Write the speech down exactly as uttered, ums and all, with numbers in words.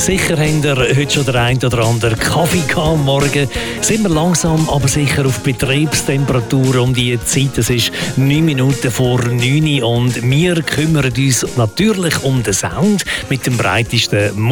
Sicher habt ihr heute schon der ein oder andere Kaffee gehabt am Morgen. Sind wir langsam, aber sicher auf Betriebstemperatur um die Zeit. Es ist neun Minuten vor neun und wir kümmern uns natürlich um den Sound mit dem breitesten